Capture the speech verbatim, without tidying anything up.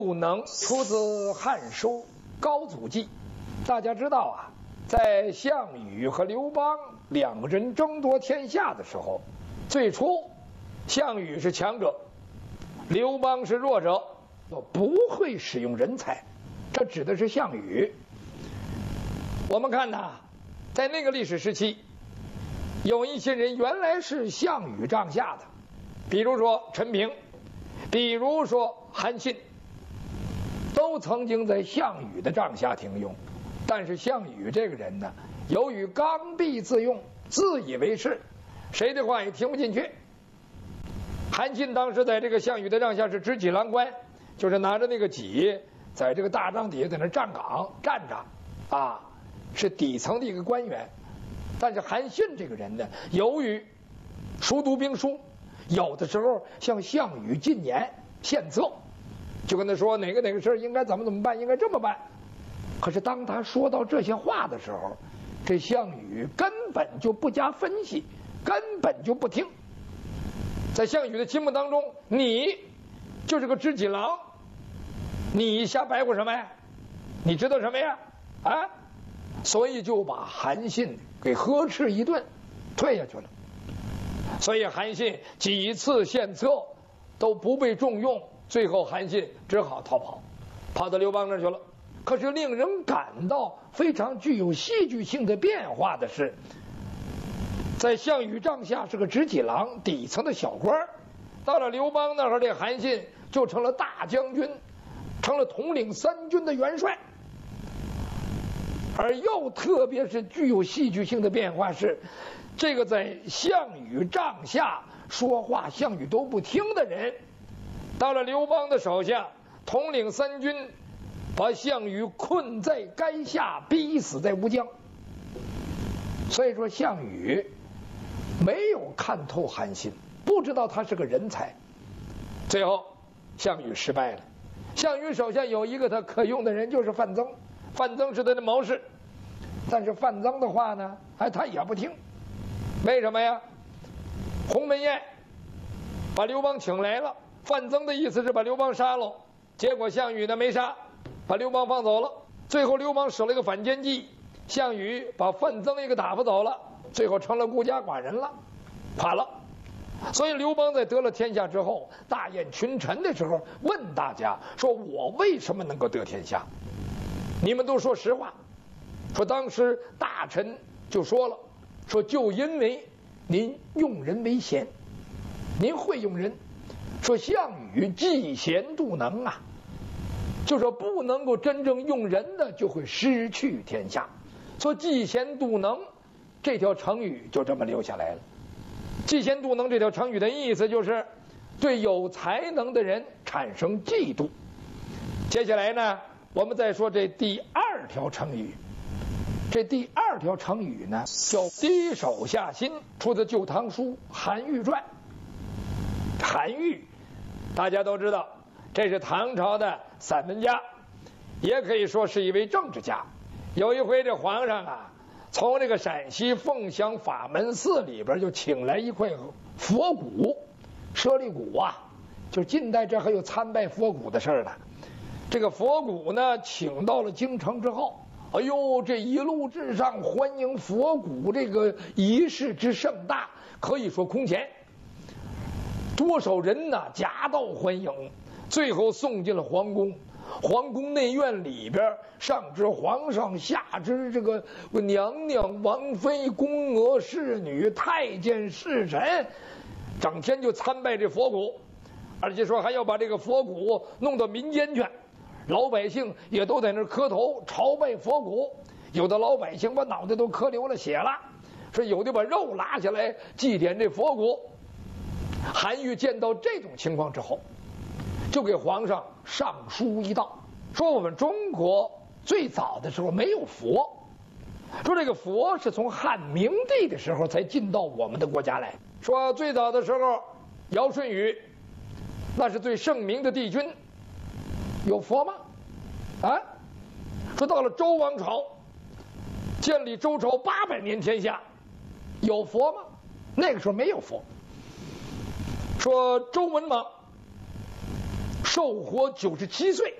不能出自《汉书·高祖纪》。大家知道啊，在项羽和刘邦两个人争夺天下的时候，最初项羽是强者，刘邦是弱者，不会使用人才，这指的是项羽。我们看呐，在那个历史时期，有一些人原来是项羽帐下的，比如说陈平，比如说韩信，都曾经在项羽的帐下停用。但是项羽这个人呢，由于刚愎自用，自以为是，谁的话也听不进去。韩信当时在这个项羽的帐下是执戟郎官，就是拿着那个戟，在这个大帐底下在那站岗站着啊，是底层的一个官员。但是韩信这个人呢，由于熟读兵书，有的时候向项羽进言献策，就跟他说哪个哪个事应该怎么怎么办，应该这么办。可是当他说到这些话的时候，这项羽根本就不加分析，根本就不听。在项羽的心目当中，你就是个知己郎，你瞎白活什么呀？你知道什么呀？啊！所以就把韩信给呵斥一顿，退下去了。所以韩信几次献策都不被重用，最后韩信只好逃跑，跑到刘邦那儿去了。可是令人感到非常具有戏剧性的变化的是，在项羽帐下是个执戟郎，底层的小官，到了刘邦那儿，这韩信就成了大将军，成了统领三军的元帅。而又特别是具有戏剧性的变化是，这个在项羽帐下说话项羽都不听的人，到了刘邦的手下，统领三军，把项羽困在垓下，逼死在乌江。所以说项羽没有看透韩信，不知道他是个人才。最后项羽失败了。项羽手下有一个他可用的人，就是范增。范增是他的谋士，但是范增的话呢，哎，他也不听。为什么呀？鸿门宴把刘邦请来了，范增的意思是把刘邦杀了，结果项羽呢没杀，把刘邦放走了。最后刘邦使了一个反间计，项羽把范增一个打发走了，最后成了孤家寡人了，垮了。所以刘邦在得了天下之后，大宴群臣的时候问大家说，我为什么能够得天下？你们都说实话。说当时大臣就说了，说就因为您用人为贤，您会用人。说项羽嫉贤妒能啊，就说不能够真正用人的就会失去天下。说嫉贤妒能这条成语就这么留下来了。嫉贤妒能这条成语的意思就是对有才能的人产生嫉妒。接下来呢，我们再说这第二条成语。这第二条成语呢，叫低手下心，出自《旧唐书·韩愈传》。韩愈大家都知道，这是唐朝的散文家，也可以说是一位政治家。有一回这皇上啊，从这个陕西凤翔法门寺里边就请来一块佛骨，舍利骨啊，就近代这还有参拜佛骨的事儿呢。这个佛骨呢，请到了京城之后，哎呦，这一路之上欢迎佛骨这个仪式之盛大，可以说空前。多少人呐，夹道欢迎，最后送进了皇宫。皇宫内院里边，上至皇上，下至这个娘娘、王妃、宫娥、侍女、太监、侍臣，整天就参拜这佛骨，而且说还要把这个佛骨弄到民间去。老百姓也都在那磕头朝拜佛骨，有的老百姓把脑袋都磕流了血了，说有的把肉拉下来祭奠这佛骨。韩愈见到这种情况之后，就给皇上上书一道，说我们中国最早的时候没有佛，说这个佛是从汉明帝的时候才进到我们的国家来。说最早的时候，尧舜禹那是最盛名的帝君，有佛吗？啊？说到了周王朝，建立周朝八百年天下，有佛吗？那个时候没有佛。说周文王寿活九十七岁。